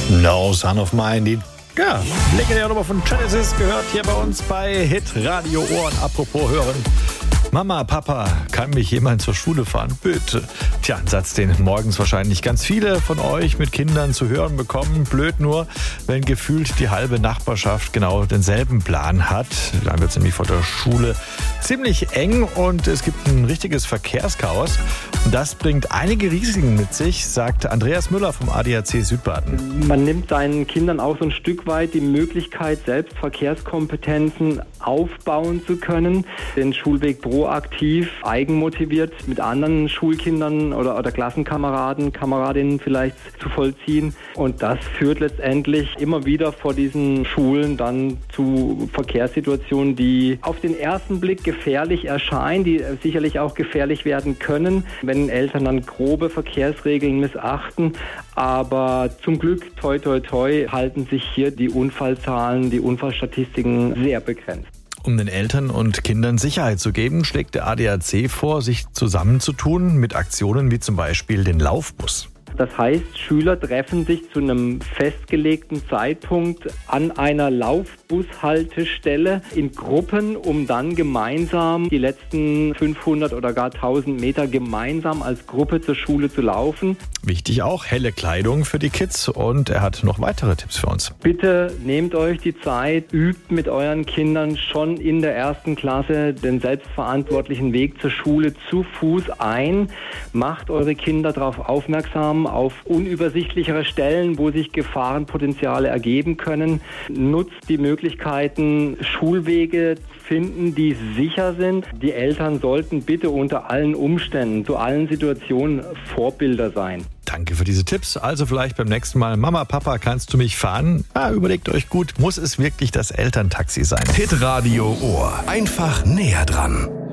No Son of Mine, die legendäre Nummer von Genesis gehört hier bei uns bei Hit Radio Ohren. Apropos hören. Mama, Papa, kann mich jemand zur Schule fahren? Bitte. Tja, ein Satz, den morgens wahrscheinlich ganz viele von euch mit Kindern zu hören bekommen. Blöd nur, wenn gefühlt die halbe Nachbarschaft genau denselben Plan hat. Dann wird es nämlich vor der Schule ziemlich eng und es gibt ein richtiges Verkehrschaos. Und das bringt einige Risiken mit sich, sagt Andreas Müller vom ADAC Südbaden. Man nimmt seinen Kindern auch so ein Stück weit die Möglichkeit, selbst Verkehrskompetenzen aufbauen zu können, den Schulweg proaktiv, eigenmotiviert mit anderen Schulkindern oder Klassenkameraden, Kameradinnen vielleicht zu vollziehen. Und das führt letztendlich immer wieder vor diesen Schulen dann zu Verkehrssituationen, die auf den ersten Blick gefährlich erscheinen, die sicherlich auch gefährlich werden können, wenn Eltern dann grobe Verkehrsregeln missachten. Aber zum Glück, toi toi toi, halten sich hier die Unfallzahlen, die Unfallstatistiken sehr begrenzt. Um den Eltern und Kindern Sicherheit zu geben, schlägt der ADAC vor, sich zusammenzutun mit Aktionen wie zum Beispiel den Laufbus. Das heißt, Schüler treffen sich zu einem festgelegten Zeitpunkt an einer Laufbushaltestelle in Gruppen, um dann gemeinsam die letzten 500 oder gar 1000 Meter gemeinsam als Gruppe zur Schule zu laufen. Wichtig auch, helle Kleidung für die Kids, und er hat noch weitere Tipps für uns. Bitte nehmt euch die Zeit, übt mit euren Kindern schon in der 1. Klasse den selbstverantwortlichen Weg zur Schule zu Fuß ein. Macht eure Kinder darauf aufmerksam, auf unübersichtlichere Stellen, wo sich Gefahrenpotenziale ergeben können. Nutzt die Möglichkeiten, Schulwege zu finden, die sicher sind. Die Eltern sollten bitte unter allen Umständen, zu allen Situationen Vorbilder sein. Danke für diese Tipps. Also vielleicht beim nächsten Mal: Mama, Papa, kannst du mich fahren? Überlegt euch gut, muss es wirklich das Elterntaxi sein? Hit Radio Ohr. Einfach näher dran.